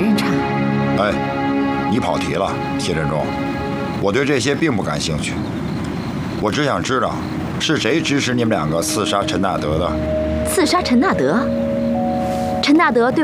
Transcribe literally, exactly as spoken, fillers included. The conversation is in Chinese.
人查。 哎，你跑题了，谢振中，我对这些并不感兴趣。我只想知道是谁指使你们两个刺杀陈纳德的。 刺杀陈纳德？陈纳德对